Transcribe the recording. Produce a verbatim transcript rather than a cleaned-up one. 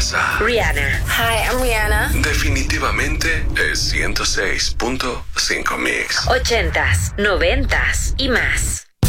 casa. Rihanna. Hi, I'm Rihanna. Definitivamente es ciento seis punto cinco Mix. Ochentas, noventas y más.